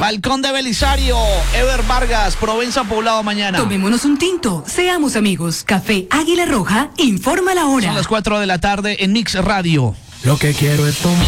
Balcón de Belisario, Ever Vargas, Provenza Poblado mañana. Tomémonos un tinto, seamos amigos. Café Águila Roja informa la hora. Son las 4 de la tarde en Mix Radio. Lo que quiero es tomar.